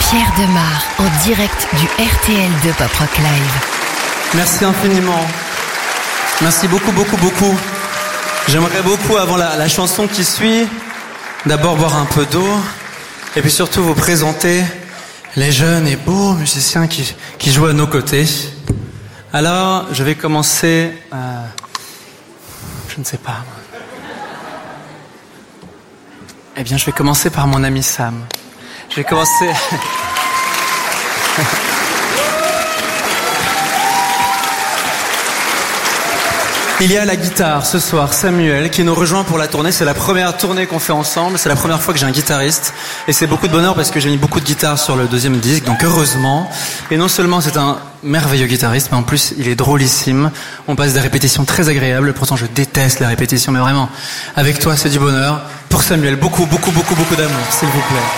Pierre Demar, en direct du RTL de Pop Rock Live. Merci infiniment. Merci beaucoup, beaucoup, beaucoup. J'aimerais beaucoup, avant la chanson qui suit, d'abord boire un peu d'eau, et puis surtout vous présenter les jeunes et beaux musiciens qui jouent à nos côtés. Alors, je vais commencer... je ne sais pas. Eh bien, je vais commencer par mon ami Sam. Je vais commencer... Il y a la guitare ce soir, Samuel, qui nous rejoint pour la tournée. C'est la première tournée qu'on fait ensemble. C'est la première fois que j'ai un guitariste. Et c'est beaucoup de bonheur parce que j'ai mis beaucoup de guitare sur le deuxième disque, donc heureusement. Et non seulement c'est un merveilleux guitariste, mais en plus il est drôlissime. On passe des répétitions très agréables. Pourtant je déteste les répétitions, mais vraiment, avec toi c'est du bonheur. Pour Samuel, beaucoup, beaucoup, beaucoup, beaucoup d'amour, s'il vous plaît.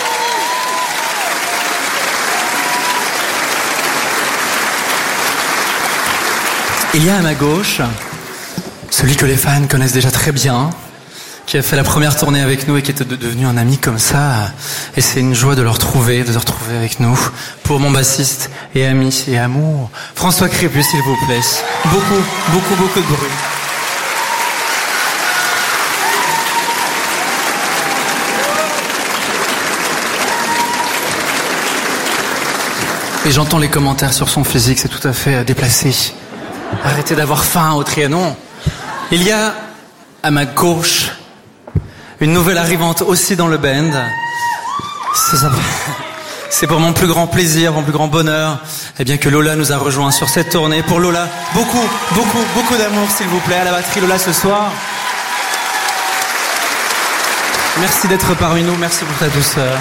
Il y a à ma gauche celui que les fans connaissent déjà très bien, qui a fait la première tournée avec nous et qui est devenu un ami comme ça. Et c'est une joie de le retrouver avec nous. Pour mon bassiste et ami et amour, François Crépus, s'il vous plaît. Beaucoup, beaucoup, beaucoup de bruit. Et j'entends les commentaires sur son physique, c'est tout à fait déplacé. Arrêtez d'avoir faim au Trianon. Il y a à ma gauche une nouvelle arrivante aussi dans le band. C'est pour mon plus grand plaisir, mon plus grand bonheur, eh bien que Lola nous a rejoints sur cette tournée. Pour Lola, beaucoup, beaucoup, beaucoup d'amour, s'il vous plaît. À la batterie, Lola, ce soir. Merci d'être parmi nous, merci pour ta douceur.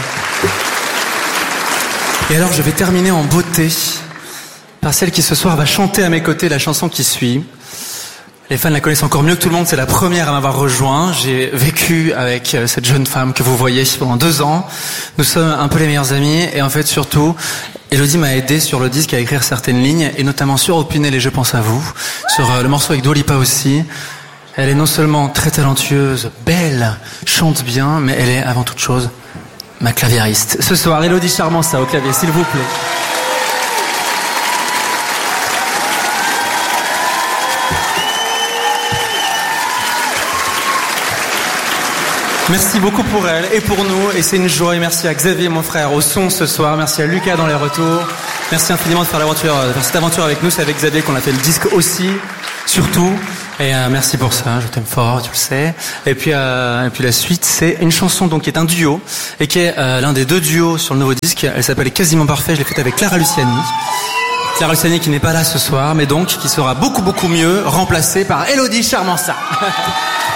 Et alors, je vais terminer en beauté par celle qui ce soir va chanter à mes côtés la chanson qui suit. Les fans la connaissent encore mieux que tout le monde, c'est la première à m'avoir rejoint. J'ai vécu avec cette jeune femme que vous voyez pendant 2 ans. Nous sommes un peu les meilleurs amis et en fait surtout, Elodie m'a aidé sur le disque à écrire certaines lignes et notamment sur Opinel et Je pense à vous, sur le morceau avec Dua Lipa aussi. Elle est non seulement très talentueuse, belle, chante bien, mais elle est avant toute chose ma claviériste. Ce soir, Elodie Charmansa au clavier, s'il vous plaît. Merci beaucoup pour elle et pour nous, et c'est une joie. Et merci à Xavier, mon frère, au son ce soir. Merci à Lucas dans les retours. Merci infiniment de faire cette aventure avec nous. C'est avec Xavier qu'on a fait le disque aussi, surtout. Et merci pour ça. Je t'aime fort, tu le sais. Et puis la suite, c'est une chanson donc qui est un duo et qui est l'un des 2 duos sur le nouveau disque. Elle s'appelle Quasiment Parfait. Je l'ai faite avec Clara Luciani. Clara Luciani qui n'est pas là ce soir, mais donc qui sera beaucoup beaucoup mieux remplacée par Elodie Charmansa.